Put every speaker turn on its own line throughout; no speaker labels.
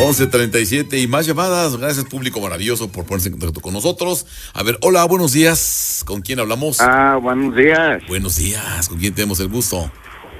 11:37 y más llamadas. Gracias, público maravilloso, por ponerse en contacto con nosotros. A ver, hola, buenos días. ¿Con quién hablamos?
Buenos días.
Buenos días. ¿Con quién tenemos el gusto?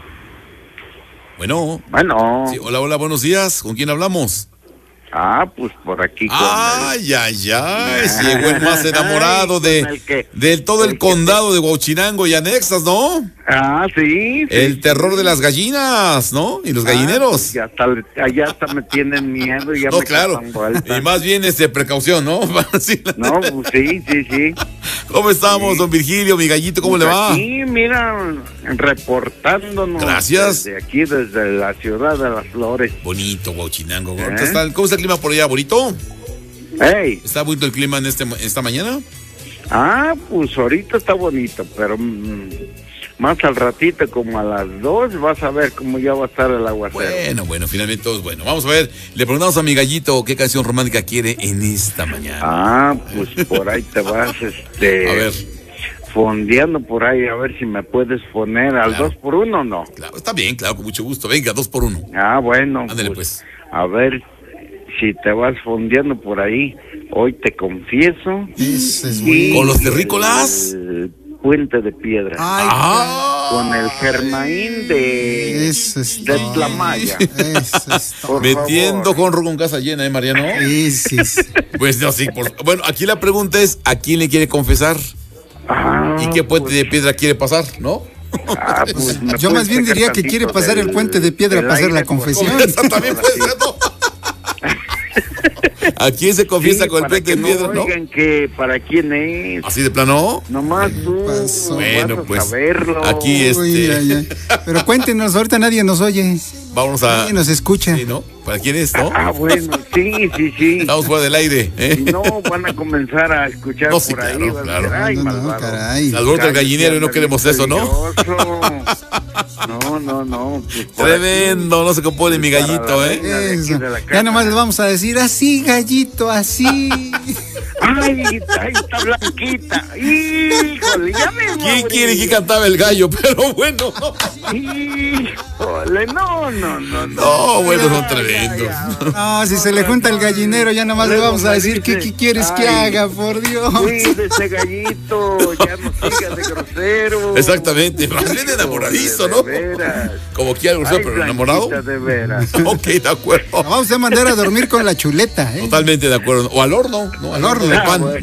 Bueno. Sí, hola, buenos días. ¿Con quién hablamos?
Pues por aquí.
Ay, llegó el más enamorado de todo el condado de Huauchinango y anexas, ¿no?
Sí.
El terror de las gallinas, ¿no? Y los gallineros.
Pues allá hasta me tienen miedo. Ya
no,
me
claro. Y más bien precaución, ¿no?
No, pues sí.
¿Cómo estamos, don Virgilio, mi gallito? ¿Cómo le va?
Sí, mira, reportándonos.
Gracias.
Desde la ciudad de las flores.
Bonito, Huauchinango. ¿Cómo está el clima por allá? ¿Bonito? ¿Está bonito el clima en esta mañana?
Pues ahorita está bonito, pero más al ratito, como a las 2, vas a ver cómo ya va a estar el aguacero.
Bueno, finalmente todo es bueno. Vamos a ver, le preguntamos a mi gallito qué canción romántica quiere en esta mañana.
Pues por ahí te vas,
a ver.
Fondeando por ahí, a ver si me puedes poner al 2x1, ¿no?
Claro, está bien, claro, con mucho gusto. Venga, 2x1.
Bueno.
Ándale, pues.
A ver si te vas fondeando por ahí. Hoy te confieso.
¿Con los terrícolas?
El Puente de Piedra. Con el Germain de Tlamaya.
Metiendo con casa llena, Mariano.
Sí.
Pues no, sí. Bueno, aquí la pregunta es, ¿a quién le quiere confesar? ¿Y qué puente de piedra quiere pasar, no?
Yo más bien diría que quiere pasar el puente de piedra para hacer la confesión.
Eso también puede ser, ¿no? ¿A quién se confiesa con el puente de piedra, no?
Oigan que para quién es.
¿Así de plano?
Nomás tú.
Bueno, pues
saberlo.
Aquí
Pero cuéntenos, ahorita nadie nos oye. Nadie nos escucha.
Sí, ¿no? ¿Para quién es, no?
Bueno, sí.
Estamos fuera del aire,
Si no, van a comenzar a escuchar por ahí.
Claro.
Ay, malvado.
Caray.
Alboroto el gallinero y no queremos eso, ¿no?
No.
Tremendo, no se compone mi gallito,
Eso. Ya nomás les vamos a decir así, gallito, así.
Ay, está blanquita. Híjole, ya me
¿Quién quiere que cantaba el gallo? Pero bueno.
Híjole, no.
No, bueno, son tremendos.
No, si se le junta el gallinero, ya nomás le vamos a decir qué quieres que haga, por Dios.
Cuídese, gallito, ya no sigas de grosero.
Exactamente, más bien enamoradizo, ¿no? Como que algo grosero, pero enamorado.
De veras.
Ok, de acuerdo.
Vamos a mandar a dormir con la chuleta,
Totalmente de acuerdo. O al horno, ¿no? Al horno de pan.